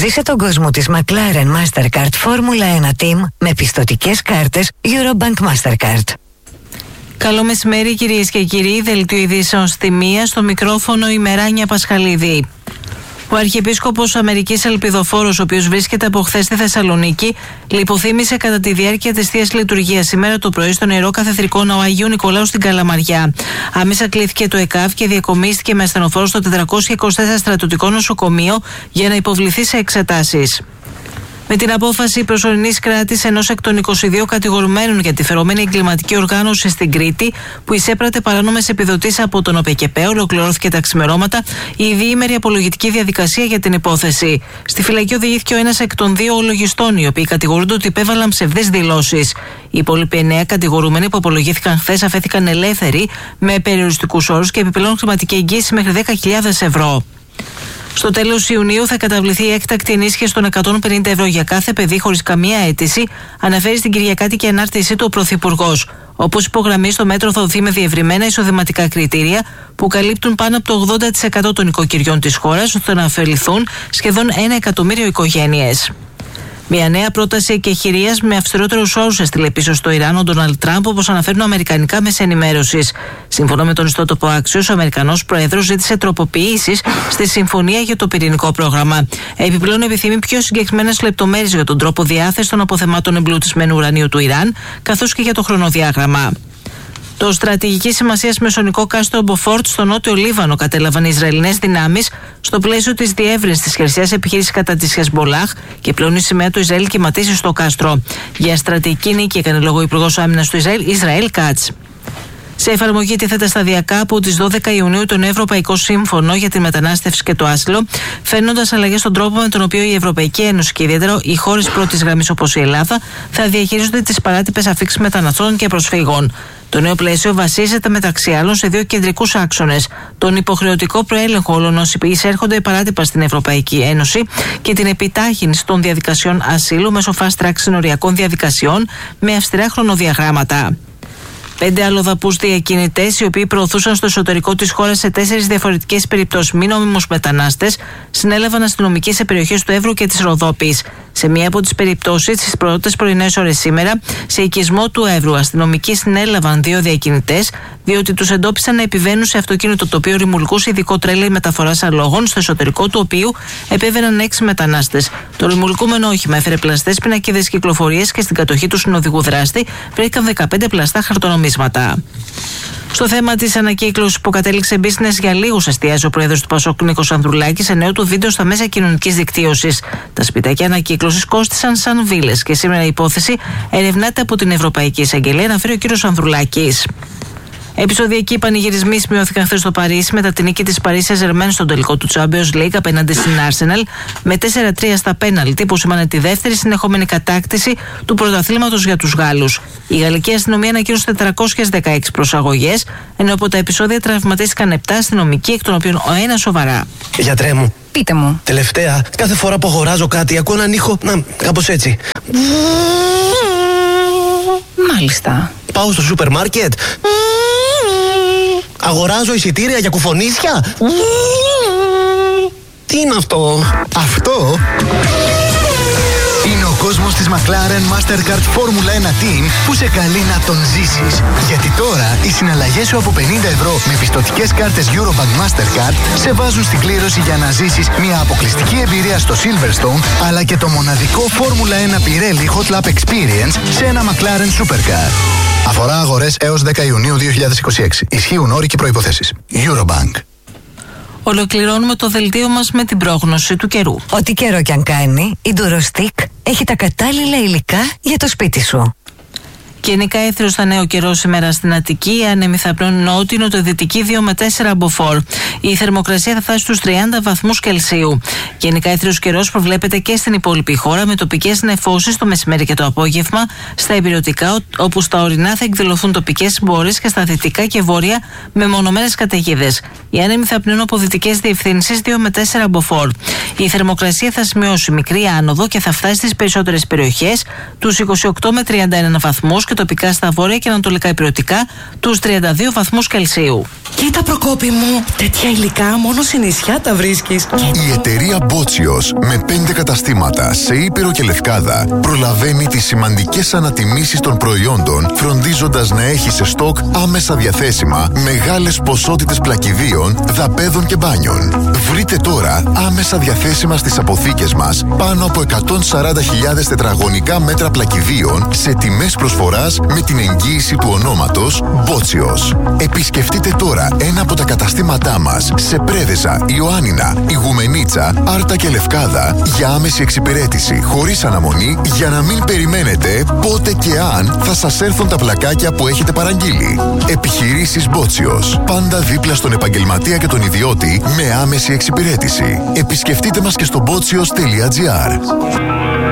Ζήσε τον κόσμο της McLaren Mastercard Formula 1 Team με πιστωτικές κάρτες Eurobank Mastercard. Καλό μεσημέρι κυρίες και κύριοι, δελτίο ειδήσεων στη μία, στο μικρόφωνο η Μεράνια Πασχαλίδη. Ο Αρχιεπίσκοπος Αμερικής Ελπιδοφόρος, ο οποίος βρίσκεται από χθες στη Θεσσαλονίκη, λιποθύμησε κατά τη διάρκεια της Θείας Λειτουργίας σήμερα το πρωί στον Ιερό Καθεδρικό Ναό Αγίου Νικολάου στην Καλαμαριά. Άμεσα κλήθηκε το ΕΚΑΒ και διακομίστηκε με ασθενοφόρο στο 424 στρατιωτικό νοσοκομείο για να υποβληθεί σε εξετάσεις. Με την απόφαση προσωρινής κράτης ενός εκ των 22 κατηγορουμένων για τη φερόμενη εγκληματική οργάνωση στην Κρήτη, που εισέπρατε παράνομες επιδοτήσεις από τον ΟΠΕΚΕΠΕ, ολοκληρώθηκε τα ξημερώματα η διήμερη απολογητική διαδικασία για την υπόθεση. Στη φυλακή οδηγήθηκε ο ένας εκ των δύο ολογιστών, οι οποίοι κατηγορούνται ότι υπέβαλαν ψευδείς δηλώσεις. Οι υπόλοιποι 9 κατηγορούμενοι που απολογήθηκαν χθες αφέθηκαν ελεύθεροι με περιοριστικούς όρους και επιπλέον χρηματική εγγύηση μέχρι 10.000 ευρώ. Στο τέλος Ιουνίου θα καταβληθεί η έκτακτη ενίσχυση των 150 ευρώ για κάθε παιδί χωρίς καμία αίτηση, αναφέρει στην Κυριακάτικη ανάρτησή του ο Πρωθυπουργός. Όπως υπογραμμίζει, το μέτρο θα δοθεί με διευρυμένα εισοδηματικά κριτήρια που καλύπτουν πάνω από το 80% των οικοκυριών της χώρας, ώστε να ωφεληθούν σχεδόν 1 εκατομμύριο οικογένειες. Μια νέα πρόταση εκεχηρίας με αυστηρότερους όρους έστειλε πίσω στο Ιράν ο Ντόναλντ Τραμπ, όπως αναφέρουν αμερικανικά μέσα ενημέρωσης. Σύμφωνα με τον ιστότοπο Axios, ο Αμερικανός Πρόεδρος ζήτησε τροποποιήσεις στη συμφωνία για το πυρηνικό πρόγραμμα. Επιπλέον, επιθυμεί πιο συγκεκριμένες λεπτομέρειες για τον τρόπο διάθεσης των αποθεμάτων εμπλουτισμένου ουρανίου του Ιράν, καθώς και για το χρονοδιάγραμμα. Το στρατηγική σημασία μεσονικό κάστρο Μποφόρτ στο νότιο Λίβανο κατέλαβαν οι Ισραηλινές δυνάμεις στο πλαίσιο της διεύρυνσης της χερσαίας επιχείρησης κατά της Χεσμολάχ και πλέον η σημαία του Ισραήλ κυματίσει στο κάστρο. Για στρατηγική νίκη έκανε λόγο ο Υπουργός Άμυνας του Ισραήλ Κάτς. Σε εφαρμογή τίθεται σταδιακά από τις 12 Ιουνίου το Ευρωπαϊκό Σύμφωνο για τη Μετανάστευση και το Άσυλο, φέρνοντας αλλαγές στον τρόπο με τον οποίο η Ευρωπαϊκή Ένωση και ιδιαίτερα οι χώρες πρώτης γραμμής όπως η Ελλάδα θα διαχειρίζονται τις παράτυπες αφήξεις μεταναστών και προσφύγων. Το νέο πλαίσιο βασίζεται μεταξύ άλλων σε 2 κεντρικούς άξονες: τον υποχρεωτικό προέλεγχο όλων όσοι εισέρχονται παράτυπα στην Ευρωπαϊκή Ένωση και την επιτάχυνση των διαδικασιών ασύλου μέσω fast track συνοριακών διαδικασιών με αυστηρά χρονοδιαγράμματα. 5 αλλοδαπούς διακινητές, οι οποίοι προωθούσαν στο εσωτερικό της χώρας σε 4 διαφορετικές περιπτώσεις μη νόμιμους μετανάστες, συνέλαβαν αστυνομικοί σε περιοχές του Εύρου και της Ροδόπης. Σε μία από τις περιπτώσεις, στις πρώτες πρωινές ώρες σήμερα, σε οικισμό του Εύρου, αστυνομικοί συνέλαβαν 2 διακινητές, διότι τους εντόπισαν να επιβαίνουν σε αυτοκίνητο το οποίο ρημουλκούσε ειδικό τρέλεϊ μεταφοράς αλόγων, στο εσωτερικό του οποίου επέβαιναν 6 μετανάστες. Το ρημουλκούμενο όχημα έφερε πλαστές πινακίδες κυκλοφορίας και στην κατοχή του συνοδηγού δράστη βρήκαν 15 πλαστά χαρτονομίσματα. Στο θέμα της ανακύκλωσης που κατέληξε business για λίγους, εστιάζει ο πρόεδρος του ΠΑΣΟΚ Νίκος Ανδρουλάκης σε νέο του βίντεο στα μέσα κοινωνικής δικτύωσης. Τα σπιτάκια ανακύκλωσης κόστησαν σαν βίλες και σήμερα η υπόθεση ερευνάται από την Ευρωπαϊκή Εισαγγελία, αναφέρει ο κύριος Ανδρουλάκης. Επεισοδιακοί πανηγυρισμοί σημειώθηκαν χθες στο Παρίσι μετά την νίκη της Paris Saint-Germain στον τελικό του Champions League απέναντι στην Arsenal με 4-3 στα πέναλτι, που σήμανε τη δεύτερη συνεχόμενη κατάκτηση του πρωταθλήματος για τους Γάλλους. Η γαλλική αστυνομία ανακοίνωσε 416 προσαγωγές, ενώ από τα επεισόδια τραυματίστηκαν 7 αστυνομικοί, εκ των οποίων ο ένας σοβαρά. Γιατρέ μου. Πείτε μου. Τελευταία, κάθε φορά που αγοράζω κάτι, ακούω έναν ήχο, κάπως έτσι. Μάλιστα. Πάω στο σούπερ μάρκετ. Αγοράζω εισιτήρια για κουφονίσια. Τι είναι αυτό? Αυτό είναι ο κόσμος της McLaren Mastercard Formula 1 Team που σε καλεί να τον ζήσεις. Γιατί τώρα οι συναλλαγές σου από 50 ευρώ με πιστωτικές κάρτες Eurobank Mastercard σε βάζουν στην κλήρωση για να ζήσεις μια αποκλειστική εμπειρία στο Silverstone, αλλά και το μοναδικό Formula 1 Pirelli Hot Lap Experience σε ένα McLaren Supercar. Αφορά αγορές έως 10 Ιουνίου 2026. Ισχύουν όροι και προϋποθέσεις. Eurobank. Ολοκληρώνουμε το δελτίο μας με την πρόγνωση του καιρού. Ό,τι καιρό κι αν κάνει, η Durostec έχει τα κατάλληλα υλικά για το σπίτι σου. Γενικά έθριο στα νέο καιρό σήμερα στην Αττική, άνεμη θα πνέουν νότιο-νοτιοδυτική 2 με 4 μποφόρ. Η θερμοκρασία θα φτάσει στους 30 βαθμούς Κελσίου. Γενικά έθριος καιρός προβλέπεται και στην υπόλοιπη χώρα, με τοπικές νεφώσεις το μεσημέρι και το απόγευμα στα υπηρετικά, όπου στα ορεινά θα εκδηλωθούν τοπικές συμπόρες και στα δυτικά και βόρεια με μονομένες καταιγίδες. Οι άνεμοι θα πνέουν από δυτικές διευθύνσεις 2 με 4 μποφόρ. Η θερμοκρασία θα σημειώσει μικρή άνοδο και θα φτάσει στις περισσότερες περιοχές τους 28 με 31 βαθμούς και και τοπικά στα βόρεια και ανατολικά ηπειρωτικά τους 32 βαθμούς Κελσίου. Κοίτα Προκόπη μου, τέτοια υλικά μόνο σε νησιά τα βρίσκεις. Η εταιρεία Μπότσιος με 5 καταστήματα σε Ήπειρο και Λευκάδα προλαβαίνει τις σημαντικές ανατιμήσεις των προϊόντων, φροντίζοντας να έχει σε στόκ άμεσα διαθέσιμα μεγάλες ποσότητες πλακιδίων, δαπέδων και μπάνιων. Βρείτε τώρα άμεσα διαθέσιμα στις αποθήκες μας πάνω από 140.000 τετραγωνικά μέτρα πλακιδίων σε τιμές προσφοράς με την εγγύηση του ονόματος Μπότσιος. Επισκεφτείτε τώρα ένα από τα καταστήματά μας σε Πρέβεζα, Ιωάννινα, Ιγουμενίτσα, Άρτα και Λευκάδα για άμεση εξυπηρέτηση χωρίς αναμονή, για να μην περιμένετε πότε και αν θα σας έρθουν τα πλακάκια που έχετε παραγγείλει. Επιχειρήσεις Μπότσιος. Πάντα δίπλα στον επαγγελματία και τον ιδιώτη με άμεση εξυπηρέτηση. Επισκεφτείτε μας και στο botsios.gr.